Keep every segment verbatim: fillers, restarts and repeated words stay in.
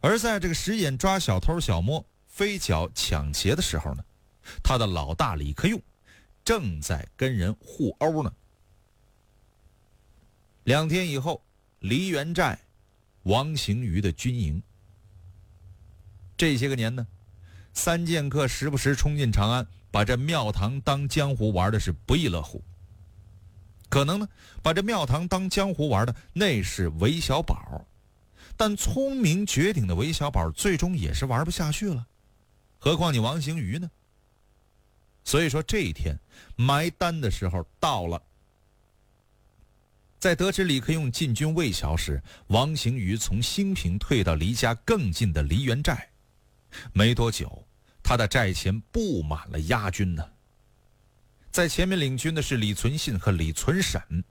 而在这个使眼抓小偷小摸、飞脚抢劫的时候呢，他的老大李克用正在跟人互殴呢。两天以后，梨园寨王行瑜的军营。这些个年呢，三剑客时不时冲进长安，把这庙堂当江湖玩的是不亦乐乎。可能呢，把这庙堂当江湖玩的那是韦小宝，但聪明绝顶的韦小宝最终也是玩不下去了，何况你王行瑜呢？所以说这一天埋单的时候到了。在得知李克用进军魏桥时，王行瑜从兴平退到离家更近的梨园寨，没多久他的寨前布满了押军呢。在前面领军的是李存信和李存审。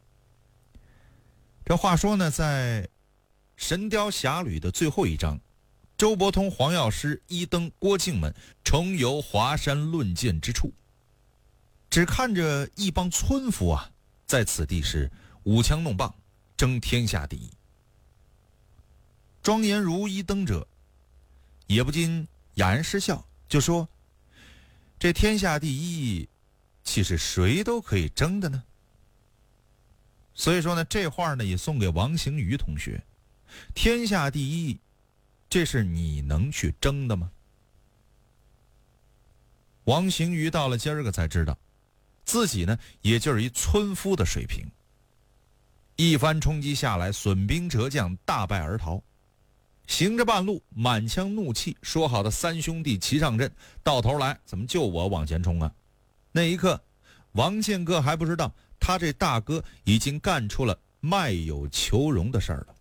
这话说呢，在《神雕侠侣》的最后一章，周伯通、黄药师、一登、郭靖们重游华山论剑之处，只看着一帮村夫啊，在此地是舞枪弄棒，争天下第一。庄严如一登者也不禁哑然失笑，就说：这天下第一岂是谁都可以争的呢？所以说呢，这话呢也送给王行瑜同学，天下第一，这是你能去争的吗？王行瑜到了今儿个才知道，自己呢也就是一村夫的水平。一番冲击下来，损兵折将，大败而逃。行着半路，满腔怒气，说好的三兄弟齐上阵，到头来怎么就我往前冲啊？那一刻，王剑哥还不知道，他这大哥已经干出了卖友求荣的事儿了。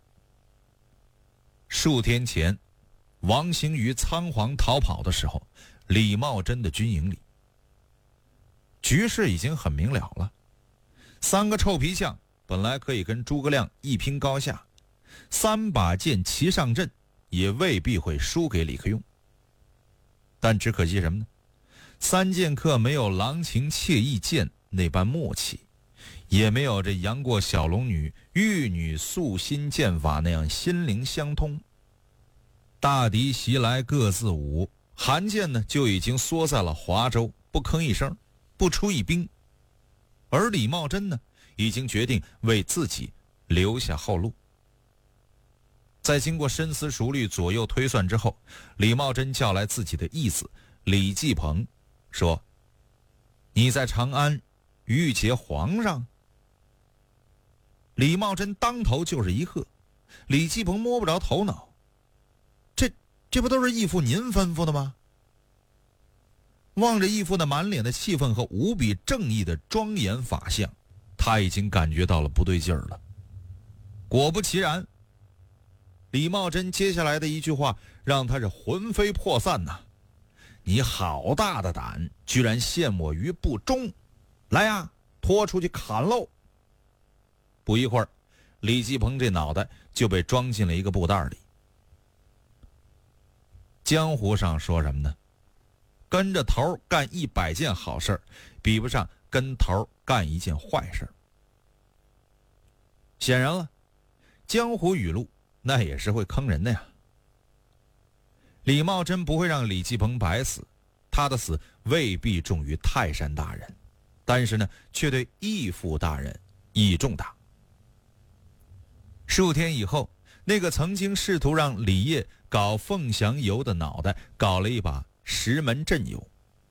数天前，王行瑜仓皇逃跑的时候，李茂贞的军营里，局势已经很明了了。三个臭皮匠本来可以跟诸葛亮一拼高下，三把剑齐上阵，也未必会输给李克用。但只可惜什么呢？三剑客没有郎情妾意剑那般默契，也没有这杨过小龙女玉女素心剑法那样心灵相通。大敌袭来各自舞，韩剑呢就已经缩在了华州，不吭一声，不出一兵。而李茂贞呢，已经决定为自己留下后路。在经过深思熟虑、左右推算之后，李茂贞叫来自己的义子李继鹏，说：你在长安遇劫皇上？李茂贞当头就是一喝，李继鹏摸不着头脑，这这不都是义父您吩咐的吗？望着义父那满脸的气愤和无比正义的庄严法相，他已经感觉到了不对劲儿了。果不其然，李茂贞接下来的一句话让他是魂飞魄散呐、啊！你好大的胆，居然陷我于不忠！来呀，拖出去砍喽！不一会儿，李继鹏这脑袋就被装进了一个布袋里。江湖上说什么呢？跟着头干一百件好事，比不上跟头干一件坏事。显然了，江湖语录那也是会坑人的呀。李茂贞不会让李继鹏白死，他的死未必重于泰山大人，但是呢，却对义父大人意义重大。数天以后，那个曾经试图让李业搞凤翔游的脑袋，搞了一把石门镇游。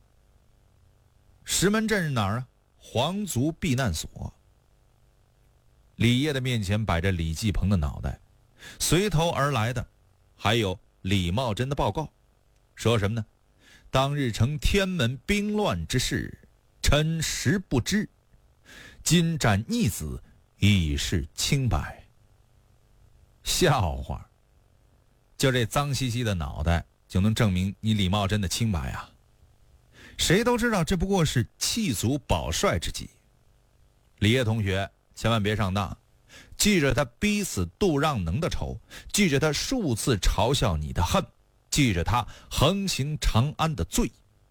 石门镇是哪儿啊？皇族避难所。李业的面前摆着李继鹏的脑袋，随头而来的还有李茂贞的报告，说什么呢？当日承天门兵乱之事，臣实不知，今斩逆子，以示清白。笑话，就这脏兮兮的脑袋就能证明你李茂贞的清白啊？谁都知道这不过是弃卒保帅之计。李业同学千万别上当，记着他逼死杜让能的仇，记着他数次嘲笑你的恨，记着他横行长安的罪。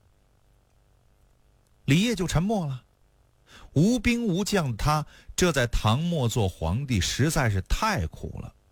李业就沉默了。无兵无将的他，这在唐末做皇帝实在是太苦了。